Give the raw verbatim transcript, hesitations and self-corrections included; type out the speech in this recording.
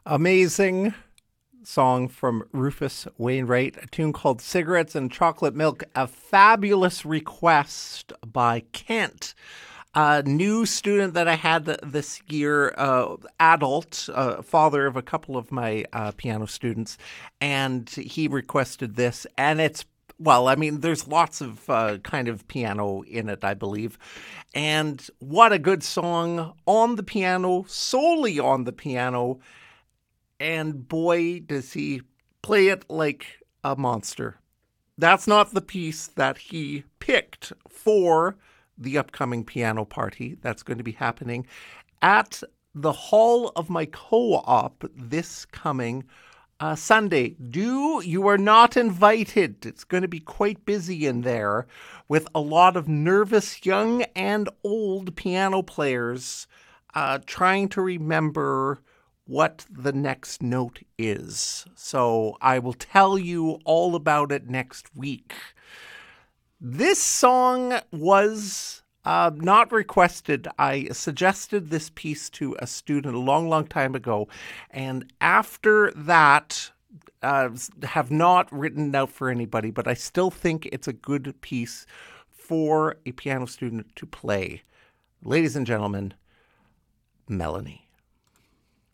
Amazing song from Rufus Wainwright, a tune called Cigarettes and Chocolate Milk, a fabulous request by Kent, a new student that I had this year, uh, adult, uh, father of a couple of my uh, piano students, and he requested this, and it's well, I mean, there's lots of uh, kind of piano in it, I believe. And what a good song on the piano, solely on the piano. And boy, does he play it like a monster. That's not the piece that he picked for the upcoming piano party that's going to be happening at the Hall of my Co-op this coming uh, Sunday. Do you are not invited. It's going to be quite busy in there with a lot of nervous young and old piano players uh, trying to remember what the next note is. So I will tell you all about it next week. This song was uh, not requested. I suggested this piece to a student a long, long time ago. And after that, uh, have not written it out for anybody, but I still think it's a good piece for a piano student to play. Ladies and gentlemen, Melanie.